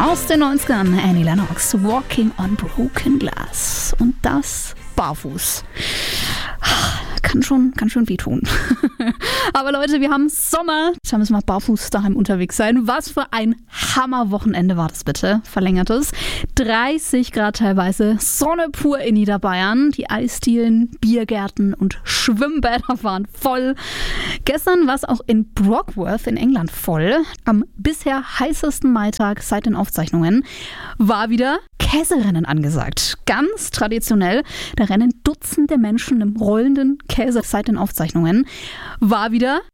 Aus den 90ern, Annie Lennox, Walking on Broken Glass. Und das barfuß. Kann schon wehtun. Aber Leute, wir haben Sommer. Da müssen wir barfuß daheim unterwegs sein. Was für ein Hammerwochenende war das bitte? Verlängertes. 30 Grad teilweise. Sonne pur in Niederbayern. Die Eisdielen, Biergärten und Schwimmbäder waren voll. Gestern war es auch in Brockworth in England voll. Am bisher heißesten Maitag seit den Aufzeichnungen war wieder Käserennen angesagt. Ganz traditionell. Da rennen Dutzende Menschen im rollenden Käse seit den Aufzeichnungen. War wieder